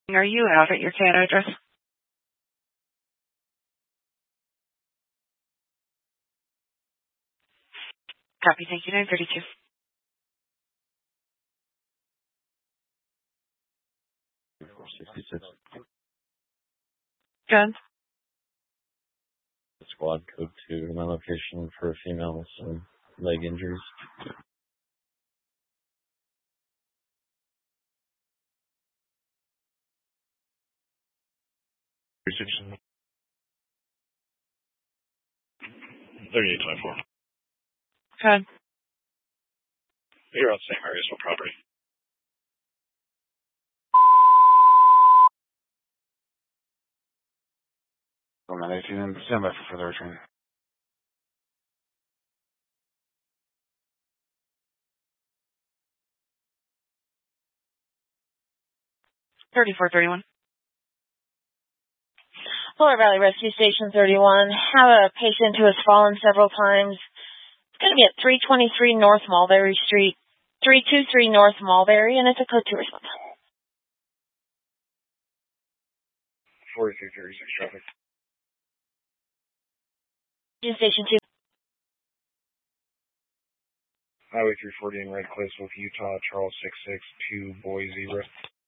Are you out at your CAD address? Copy, thank you, 932. Good. Squad code to my location for a female with some leg injuries. Restriction 3824. Good. You're on the same area as property. Well, 18 and stand by for further training. $34.31. Fuller Valley Rescue Station 31. Have a patient who has fallen several times. It's going to be at 323 North Mulberry Street. 323 North Mulberry, and it's a code 2 response. 4336 traffic. Station 2. Highway 340 in Red Cliffs with Utah, Charles 662, Boy Zebra.